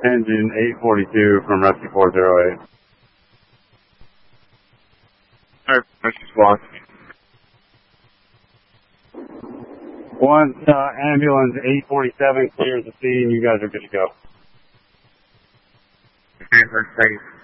Engine 842 from Rescue 408. Alright, Rescue Squad. Once ambulance 847 clears the scene, you guys are good to go. Okay, thanks.